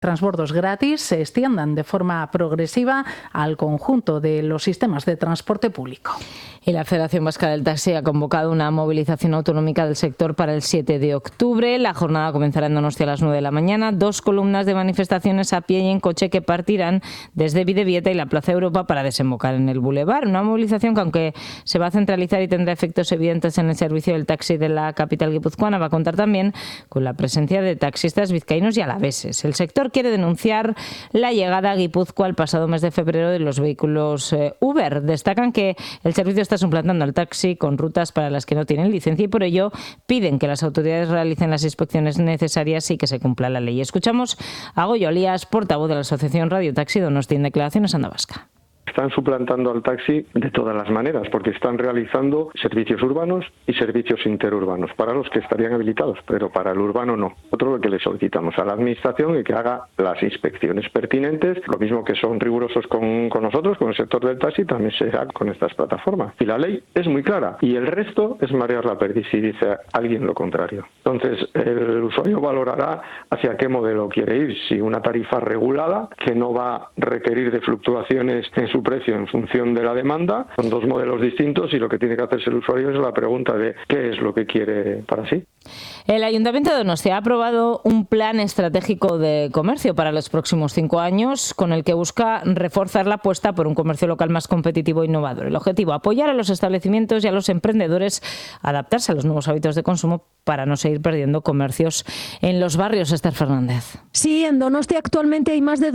transbordos gratis se extiendan de forma progresiva al conjunto de los sistemas de transporte público. Y la Federación Vasca del Taxi ha convocado una movilización autonómica del sector para el 7 de octubre. La jornada comenzará en Donostia a las 9 de la mañana. 2 columnas de manifestaciones a pie y en coche que partirán desde Bidebieta y la Plaza Europa para desembocar en el Boulevard. Una movilización que, aunque se va a centralizar y tendrá efectos evidentes en el servicio del taxi de la capital guipuzcoana, va a contar también con la presencia de taxistas vizcaínos y alaveses. El sector quiere denunciar la llegada a Guipúzcoa el pasado mes de febrero de los vehículos Uber. Destacan que el servicio está suplantando al taxi con rutas para las que no tienen licencia y por ello piden que las autoridades realicen las inspecciones necesarias y que se cumpla la ley. Escuchamos a Goyo Olías, portavoz de la Asociación Radio Taxi Donostia, en declaraciones a Onda Vasca. Están suplantando al taxi de todas las maneras, porque están realizando servicios urbanos y servicios interurbanos, para los que estarían habilitados, pero para el urbano no. Otro lo que le solicitamos a la Administración es que haga las inspecciones pertinentes, lo mismo que son rigurosos con nosotros, con el sector del taxi, también será con estas plataformas. Y la ley es muy clara, y el resto es marear la perdiz si dice alguien lo contrario. Entonces, el usuario valorará hacia qué modelo quiere ir, si una tarifa regulada, que no va a requerir de fluctuaciones en su precio en función de la demanda. Son dos modelos distintos y lo que tiene que hacerse el usuario es la pregunta de qué es lo que quiere para sí. El Ayuntamiento de Donostia ha aprobado un plan estratégico de comercio para los próximos 5 años con el que busca reforzar la apuesta por un comercio local más competitivo e innovador. El objetivo, apoyar a los establecimientos y a los emprendedores a adaptarse a los nuevos hábitos de consumo para no seguir perdiendo comercios en los barrios. Esther Fernández. Sí, en Donostia actualmente hay más de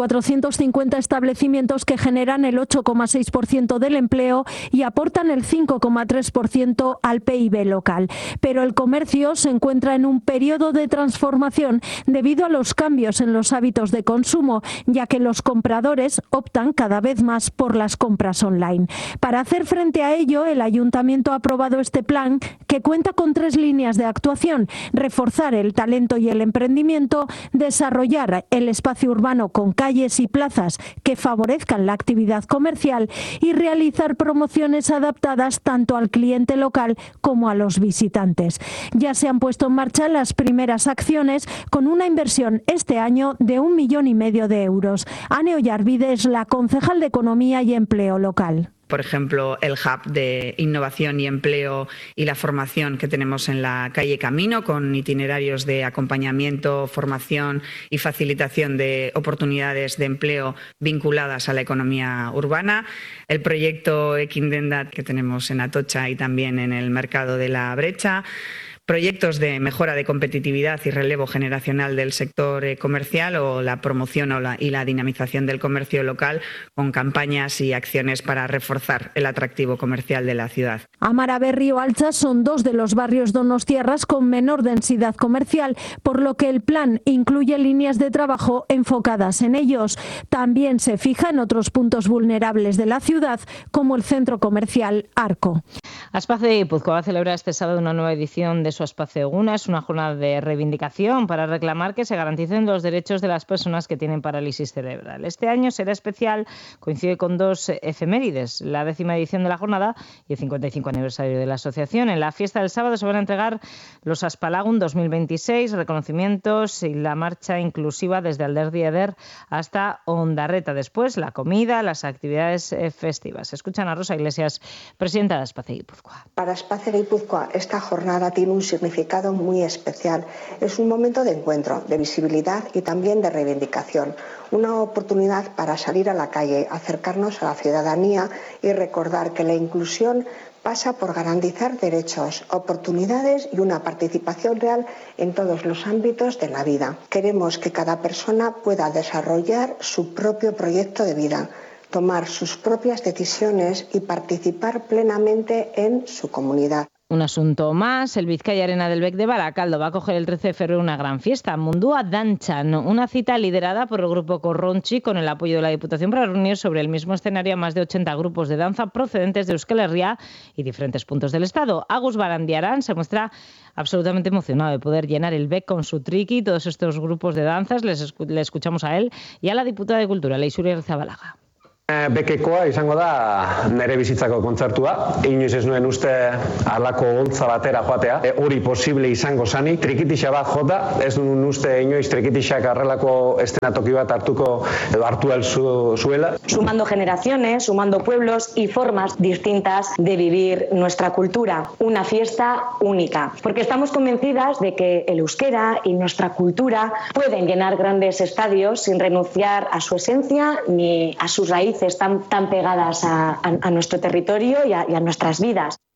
2.450 establecimientos que generan el 8,6% del empleo y aportan el 5,3% al PIB local. Pero el comercio se encuentra en un periodo de transformación debido a los cambios en los hábitos de consumo, ya que los compradores optan cada vez más por las compras online. Para hacer frente a ello, el Ayuntamiento ha aprobado este plan que cuenta con 3 líneas de actuación: reforzar el talento y el emprendimiento, desarrollar el espacio urbano con calles y plazas que favorezcan la actividad comercial y realizar promociones adaptadas tanto al cliente local como a los visitantes. Ya se han puesto en marcha las primeras acciones con una inversión este año de 1,5 millones de euros. Ane Ollarvide es la concejal de Economía y Empleo local. Por ejemplo, el hub de innovación y empleo y la formación que tenemos en la calle Camino, con itinerarios de acompañamiento, formación y facilitación de oportunidades de empleo vinculadas a la economía urbana. El proyecto Ekindendat que tenemos en Atocha y también en el mercado de la Brecha. Proyectos de mejora de competitividad y relevo generacional del sector comercial o la promoción y la dinamización del comercio local con campañas y acciones para reforzar el atractivo comercial de la ciudad. Amaraberri o Altza son 2 de los barrios donostiarras con menor densidad comercial, por lo que el plan incluye líneas de trabajo enfocadas en ellos. También se fija en otros puntos vulnerables de la ciudad, como el centro comercial Arco. Aspace de Guipúzcoa va a celebrar este sábado una nueva edición de su Aspace Eguna. Es una jornada de reivindicación para reclamar que se garanticen los derechos de las personas que tienen parálisis cerebral. Este año será especial, coincide con 2 efemérides, la 10ª edición de la jornada y el 55 aniversario de la asociación. En la fiesta del sábado se van a entregar los Aspalagun 2026, reconocimientos y la marcha inclusiva desde Alderdi Eder hasta Ondarreta. Después la comida, las actividades festivas. Escuchan a Rosa Iglesias, presidenta de Aspace Guipúzcoa. Para Aspace Guipúzcoa esta jornada tiene un significado muy especial. Es un momento de encuentro, de visibilidad y también de reivindicación. Una oportunidad para salir a la calle, acercarnos a la ciudadanía y recordar que la inclusión pasa por garantizar derechos, oportunidades y una participación real en todos los ámbitos de la vida. Queremos que cada persona pueda desarrollar su propio proyecto de vida, tomar sus propias decisiones y participar plenamente en su comunidad. Un asunto más, el Vizcaya Arena del Bec de Baracaldo va a acoger el 13 de febrero una gran fiesta, Mundua Danchan, una cita liderada por el grupo Corronchi con el apoyo de la Diputación para reunir sobre el mismo escenario a más de 80 grupos de danza procedentes de Euskal Herria y diferentes puntos del Estado. Agus Barandiarán se muestra absolutamente emocionado de poder llenar el Bec con su triqui y todos estos grupos de danzas. Le escuchamos a él y a la diputada de Cultura, Leixuri Rezabalaga. Bekekoa izango da nere bizitzako kontzertua. Inoiz ez nuen uste halako holtza batera joatea. Hori posible izango zanik. Trikitixa bat jota, ez nuen uste inoiz trikitixak arrelako eszenatoki bat hartuko edo hartu zuela. Sumando generaciones, sumando pueblos y formas distintas de vivir nuestra cultura. Una fiesta única. Porque estamos convencidas de que el euskera y nuestra cultura pueden llenar grandes estadios sin renunciar a su esencia ni a sus raíces tan pegadas a nuestro territorio y a nuestras vidas.